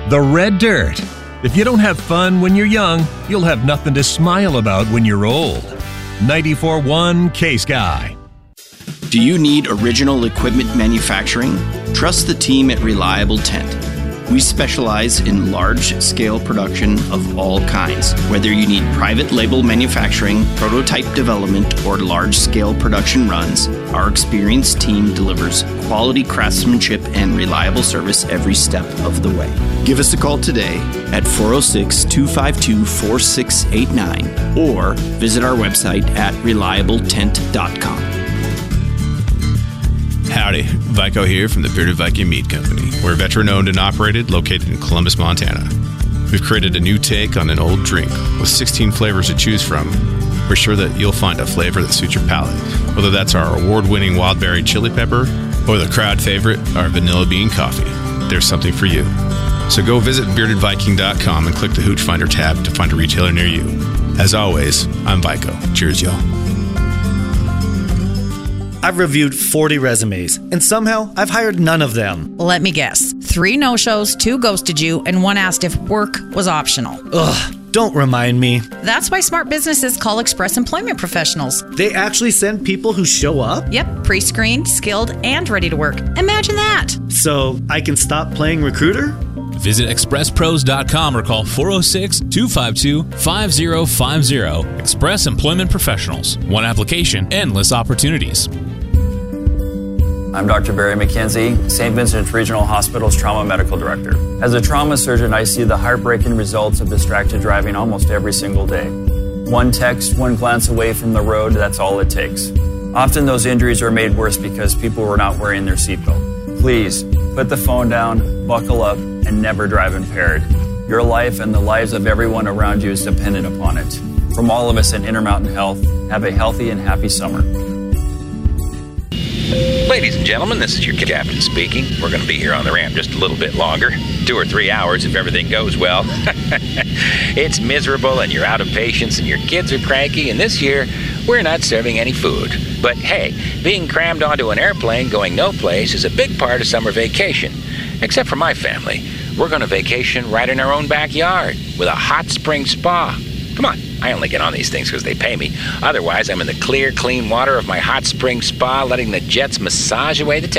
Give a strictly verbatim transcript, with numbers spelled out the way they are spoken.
The Red Dirt. If you don't have fun when you're young, you'll have nothing to smile about when you're old. ninety-four point one K-Sky. Do you need original equipment manufacturing? Trust the team at Reliable Tent. We specialize in large-scale production of all kinds. Whether you need private label manufacturing, prototype development, or large-scale production runs, our experienced team delivers quality craftsmanship and reliable service every step of the way. Give us a call today at four oh six, two five two, four six eight nine or visit our website at reliable tent dot com. Howdy, Vico here from the Bearded Viking Meat Company. We're veteran-owned and operated, located in Columbus, Montana. We've created a new take on an old drink with sixteen flavors to choose from. We're sure that you'll find a flavor that suits your palate, whether that's our award-winning wild berry chili pepper or the crowd favorite, our vanilla bean coffee. There's something for you. So go visit bearded viking dot com and click the Hooch Finder tab to find a retailer near you. As always, I'm Vico. Cheers, y'all. I've reviewed forty resumes, and somehow I've hired none of them. Let me guess. Three no-shows, two ghosted you, and one asked if work was optional. Ugh, don't remind me. That's why smart businesses call Express Employment Professionals. They actually send people who show up? Yep, pre-screened, skilled, and ready to work. Imagine that. So I can stop playing recruiter? Visit express pros dot com or call four oh six, two five two, five oh five oh. Express Employment Professionals. One application, endless opportunities. I'm Doctor Barry McKenzie, Saint Vincent Regional Hospital's Trauma Medical Director. As a trauma surgeon, I see the heartbreaking results of distracted driving almost every single day. One text, one glance away from the road, that's all it takes. Often those injuries are made worse because people were not wearing their seatbelt. Please, put the phone down, buckle up, and never drive impaired. Your life and the lives of everyone around you is dependent upon it. From all of us at Intermountain Health, have a healthy and happy summer. Ladies and gentlemen, this is your captain speaking. We're going to be here on the ramp just a little bit longer, two or three hours if everything goes well. It's miserable and you're out of patience and your kids are cranky, and this year we're not serving any food. But hey, being crammed onto an airplane going no place is a big part of summer vacation. Except for my family. We're going to vacation right in our own backyard with a hot spring spa. Come on, I only get on these things because they pay me. Otherwise, I'm in the clear, clean water of my hot spring spa letting the jets massage away the